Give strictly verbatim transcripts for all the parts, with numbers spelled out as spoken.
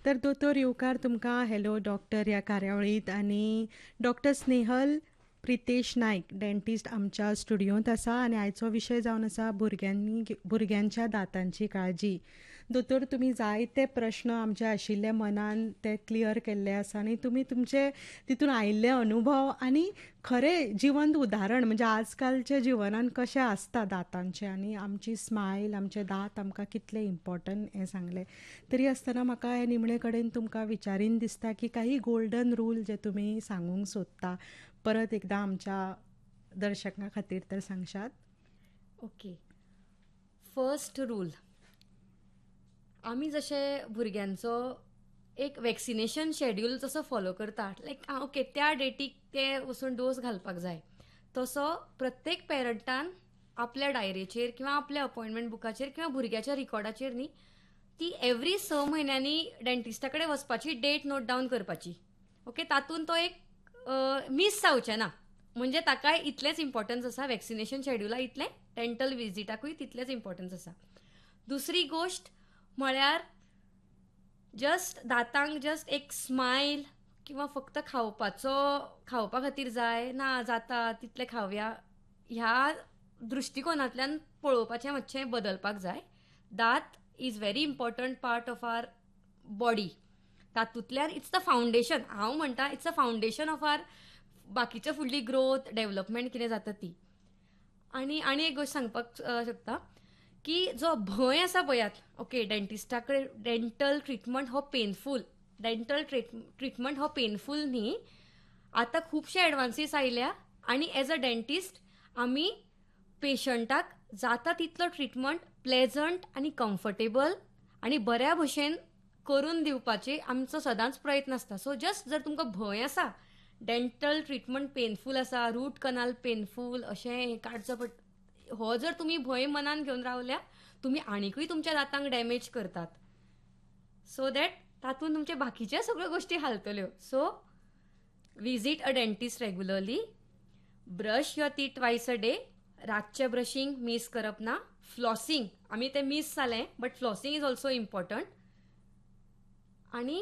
तर दोतोर येवकार तुमकां हॅलो डॉक्टर ह्या कार्यावळींत आनी डॉक्टर स्नेहल प्रितेश नायक डेंटिस्ट आमच्या स्टुडियोंत आसा आनी आयचो विशय जावन आसा भुरग्यांनी भुरग्यांच्या दांतांची काळजी. दोतोर तुमी जायते प्रश्न आमचे आशिल्ले मनान ते क्लियर केल्ले आसा आनी तुमी तुमचे तितून आयिल्ले अनुभव आनी खरें जिवंत उदाहरण म्हणजे आजकालच्या जिवनान कशें आसता दांतांचें आनी आमची स्मायल आमचे दांत आमकां कितले इम्पॉर्टंट हें सांगलें. तरी आसतना म्हाका हे निमणे कडेन तुमकां विचारीन दिसता की काही गोल्डन रूल जे तुमी सांगूंक सोदता परत एकदां आमच्या दर्शकां खातीर तर सांगशात. ओके. फर्स्ट रूल, आमी जशे भुरग्यांचो एक वॅक्सिनेशन शेड्यूल जसो फॉलो करतात, लायक ओके त्या डेटीक ते वचून डोस घालपाक जाय, तसो प्रत्येक पेरंटान आपल्या डायरेचेर किंवा आपल्या अपॉयंटमेंट बुकाचेर किंवा भुरग्याच्या रिकॉर्डाचेर न्ही ती एवरी स म्हयन्यांनी डेंटिस्टा कडेन वचपाची डेट नोट डावन करपाची. ओके, तातूंत तो एक मिस जावचें ना, म्हणजे ताकाय इतलेंच इम्पॉर्टन्स आसा वॅक्सिनेशन शेड्युला इतलें डेंटल विजिटाकूय तितलेंच इम्पॉर्टन्स आसा. दुसरी गोश्ट म्हळ्यार जस्ट दांतांक जस्ट एक स्मायल किंवा फक्त खावपाचो खावपा खातीर जाय ना जाता तितलें खावया ह्या दृश्टिकोनांतल्यान पळोवपाचें मातशें बदलपाक जाय. दांत is very important part of our body. तातूंतल्यान इट्स द फावंडेशन. हांव म्हणटा इट्स अ फावंडेशन ऑफ आवर बाकीच्या फुडली ग्रोथ डेव्हलपमेंट कितें जाता ती. आनी आनी एक गोश्ट सांगपाक शकता की जो भंय आसा पळयात, ओके डेंटिस्टा कडेन डेंटल ट्रिटमेंट हो पेनफूल डेंटल ट्रिटमेंट हो पेनफूल न्ही. आतां खुबशे एडवान्सीस आयल्या आनी एज अ डेंटिस्ट आमी पेशंटाक जाता तितलो ट्रिटमेंट प्लेजंट आनी कम्फर्टेबल आनी बऱ्या भशेन करून दिवपाचे आमचो सदांच प्रयत्न आसता. सो जस्ट जर तुमकां भंय आसा डेंटल ट्रिटमेंट पेनफूल आसा, रूट कनाल पेनफूल अशें हें काडचो पडटा, हो जर तुमी भंय मनान घेवन रावल्या तुमी आनीकूय तुमच्या दांतांक डॅमेज करतात. सो दॅट तातूंत तुमचे बाकीचे सगळ्यो गोश्टी हालतल्यो. So visit a dentist regularly, brush your teeth twice a day, रातचें ब्रशींग मिस करप ना, फ्लॉसींग आमी तें मिस जालें बट फ्लॉसींग इज ऑल्सो इम्पॉर्टंट आनी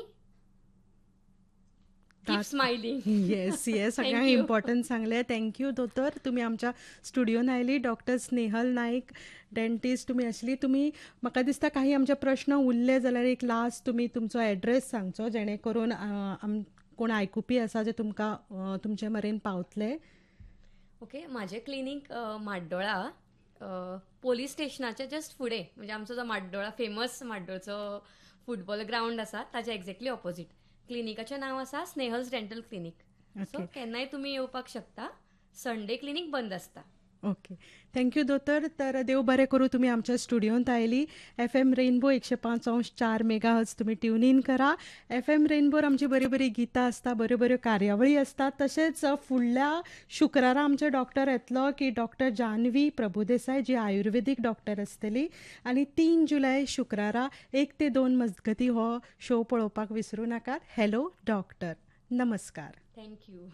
कीप स्मायलिंग. येस येस सगळ्यांक इम्पॉर्टंट सांगलें. थँक्यू दोतोर, तुमी आमच्या स्टुडियोन आयली. डॉक्टर स्नेहल नायक डेंटिस्ट तुमी आसली. तुमी म्हाका दिसता काही आमचे प्रश्न उरले जाल्यार एक लास्ट तुमी तुमचो एड्रेस सांगचो जेणे करून कोण आयकुपी आसा जे तुमकां तुमचे मेरेन पावतले. ओके, म्हाजें क्लिनीक म्हाड्डोळा पोलीस स्टेशनाच्या जस्ट फुडें, म्हणजे आमचो जो म्हाड्डोळा फेमस म्हाड्डोळचो फुटबॉल ग्राउंड आसा ताच्या एक्झॅक्टली ऑपोजीट. क्लिनिकाचें नांव आसा स्नेहल्स डेंटल क्लिनीक. सो केन्नाय तुमी येवपाक शकता. संडे क्लिनीक बंद आसता. ओके, थँक्यू दोतोर. तर देव बरें करूं, तुमी आमच्या स्टुडियोंत आयली. एफ एम रेनबो एकशे पांच अंश चार मेगा हर्ट्ज तुमी ट्यून इन करा. एफ एम रेनबोर आमची बरी बरी गितां आसता, बऱ्यो बऱ्यो कार्यावळी आसतात. तशेंच फुडल्या शुक्रारा आमचे डॉक्टर येतलो की डॉक्टर जानवी प्रभुदेसाय जी आयुर्वेदीक डॉक्टर आसतली. आनी तीन जुलय शुक्रारा एक ते दोन मजगती हो शो पळोवपाक विसरूं नाकात. हॅलो डॉक्टर, नमस्कार. थँक्यू.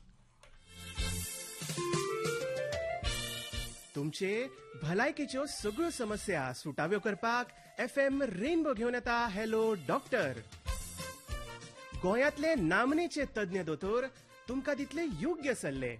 तुमचे भलायकेच्यो सगळ्यो समस्या सुटाव्यो करपाक एफ एम रेनबो घेवन येता हॅलो डॉक्टर. गोंयांतले नामनेचे तज्ञ दोतोर तुमकां दितले योग्य सल्ले.